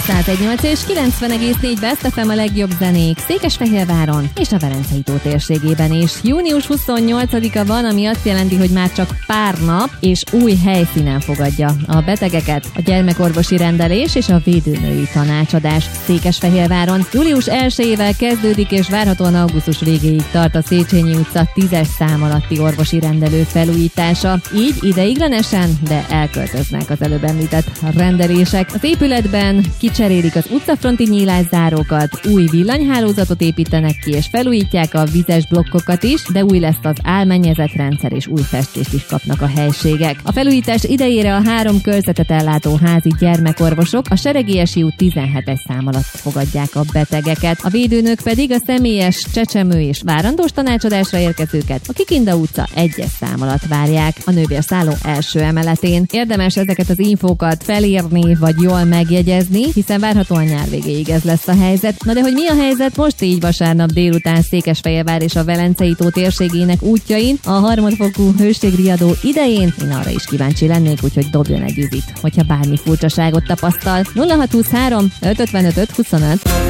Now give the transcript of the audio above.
101.8 és 90,4 Best FM a legjobb zenék Székesfehérváron és a Velencei-tó térségében is. Június 28-a van, ami azt jelenti, hogy már csak pár nap és új helyszínen fogadja a betegeket a gyermekorvosi rendelés és a védőnői tanácsadás Székesfehérváron. Július 1-ével kezdődik és várhatóan augusztus végéig tart a Széchenyi utca 10-es szám alatti orvosi rendelő felújítása. Így ideiglenesen, de elköltöznek az előbb említett rendelések. Az épületben kicserélik az utcafronti nyílászárókat, új villanyhálózatot építenek ki és felújítják a vizes blokkokat is, de új lesz az álmennyezetrendszer és új festést is kapnak a helységek. A felújítás idejére a 3 körzetet ellátó házi gyermekorvosok a Seregélyesi út 17-es szám alatt fogadják a betegeket. A védőnők pedig a személyes, csecsemő és várandós tanácsadásra érkezőket a Kikinda utca 1-es szám alatt várják a nővérszálló első emeletén. Érdemes ezeket az infókat felírni vagy jól megjegyezni, hiszen várhatóan nyár végéig ez lesz a helyzet. Na de hogy mi a helyzet most így vasárnap délután Székesfehérvár és a Velencei-tó térségének útjain a harmadfokú hőségriadó idején? Én arra is kíváncsi lennék, úgyhogy dobjon egy üzit, hogyha bármi furcsaságot tapasztal. 0623 555 525